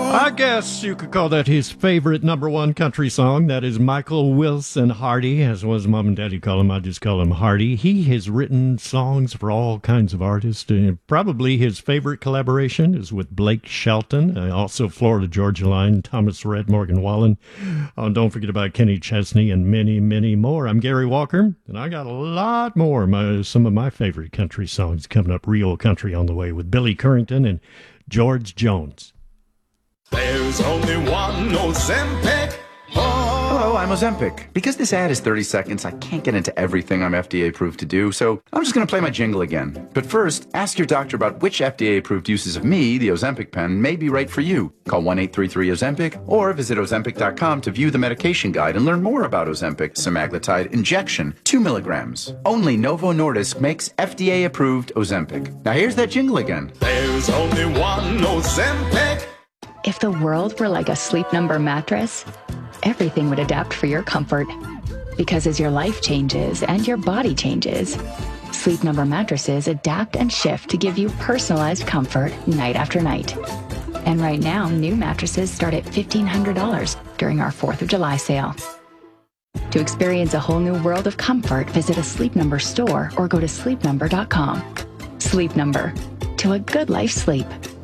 I guess you could call that his favorite number one country song. That is Michael Wilson Hardy, as was Mom and Daddy call him. I just call him Hardy. He has written songs for all kinds of artists. Probably his favorite collaboration is with Blake Shelton, also Florida Georgia Line, Thomas Rhett, Morgan Wallen. Oh, don't forget about Kenny Chesney and many, many more. I'm Gary Walker, and I got a lot more. Some of my favorite country songs coming up. Real country on the way with Billy Currington and George Jones. There's only one Ozempic. Hello, I'm Ozempic. Because this ad is 30 seconds, I can't get into everything I'm FDA approved to do, so I'm just going to play my jingle again. But first, ask your doctor about which FDA approved uses of me, the Ozempic pen, may be right for you. Call 1-833-OZEMPIC or visit Ozempic.com to view the medication guide and learn more about Ozempic semaglutide injection, 2 milligrams. Only Novo Nordisk makes FDA approved Ozempic. Now here's that jingle again. There's only one Ozempic. If the world were like a Sleep Number mattress, everything would adapt for your comfort. Because as your life changes and your body changes, Sleep Number mattresses adapt and shift to give you personalized comfort night after night. And right now, new mattresses start at $1,500 during our 4th of July sale. To experience a whole new world of comfort, visit a Sleep Number store or go to sleepnumber.com. Sleep Number. To a good life sleep.